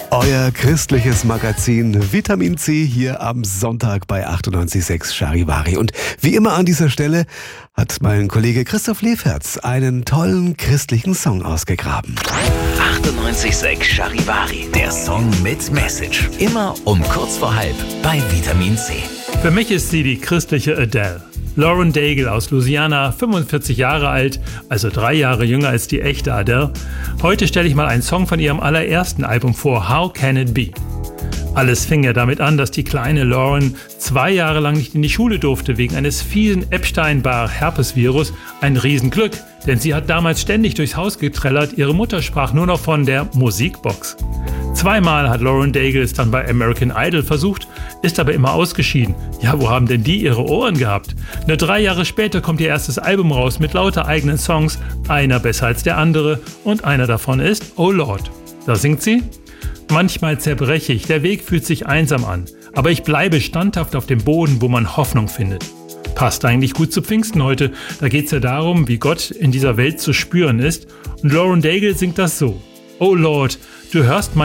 Euer christliches Magazin Vitamin C hier am Sonntag bei 98.6 Charivari. Und wie immer an dieser Stelle hat mein Kollege Christoph Leferz einen tollen christlichen Song ausgegraben. 98.6 Charivari, der Song mit Message. Immer um kurz vor halb bei Vitamin C. Für mich ist sie die christliche Adele. Lauren Daigle aus Louisiana, 45 Jahre alt, also 3 Jahre jünger als die echte Adele. Heute stelle ich mal einen Song von ihrem allerersten Album vor, How Can It Be? Alles fing ja damit an, dass die kleine Lauren 2 Jahre lang nicht in die Schule durfte wegen eines fiesen Epstein-Barr-Herpes-Virus. Ein Riesenglück, denn sie hat damals ständig durchs Haus getrellert, ihre Mutter sprach nur noch von der Musikbox. 2-mal hat Lauren Daigle es dann bei American Idol versucht, ist aber immer ausgeschieden. Ja, wo haben denn die ihre Ohren gehabt? Nur 3 Jahre später kommt ihr erstes Album raus mit lauter eigenen Songs, einer besser als der andere und einer davon ist Oh Lord. Da singt sie: Manchmal zerbreche ich, der Weg fühlt sich einsam an, aber ich bleibe standhaft auf dem Boden, wo man Hoffnung findet. Passt eigentlich gut zu Pfingsten heute, da geht es ja darum, wie Gott in dieser Welt zu spüren ist und Lauren Daigle singt das so: Oh Lord, du hörst